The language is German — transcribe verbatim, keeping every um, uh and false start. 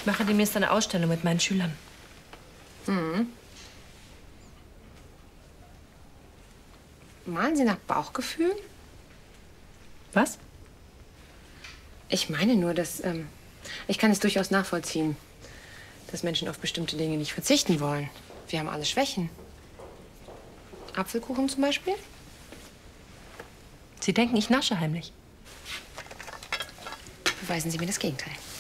mache demnächst eine Ausstellung mit meinen Schülern. Mhm. Malen Sie nach Bauchgefühl? Was? Ich meine nur, dass ähm, ich kann es durchaus nachvollziehen, dass Menschen auf bestimmte Dinge nicht verzichten wollen. Wir haben alle Schwächen. Apfelkuchen zum Beispiel? Sie denken, ich nasche heimlich. Beweisen Sie mir das Gegenteil.